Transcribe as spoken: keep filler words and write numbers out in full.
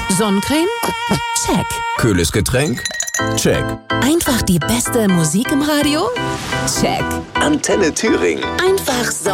Sonnencreme? Check. Kühles Getränk? Check. Einfach die beste Musik im Radio? Check. Antenne Thüringen. Einfach Sonnencreme.